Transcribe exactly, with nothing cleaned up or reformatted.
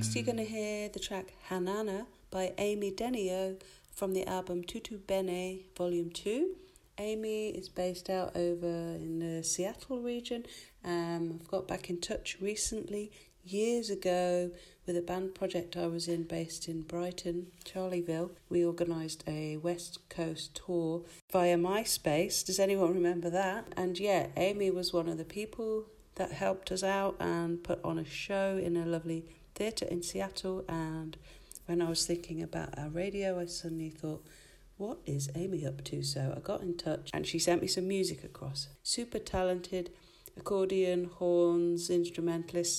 Next, you're going to hear the track Hanana by Amy Denio from the album Tutu Bene Volume two. Amy is based out over in the Seattle region. Um, I've got back in touch recently, years ago, with a band project I was in based in Brighton, Charlieville. We organised a West Coast tour via MySpace. Does anyone remember that? And yeah, Amy was one of the people that helped us out and put on a show in a lovely theatre in Seattle. And when I was thinking about our radio, I suddenly thought, what is Amy up to? So I got in touch and she sent me some music across. Super talented accordion, horns, instrumentalist,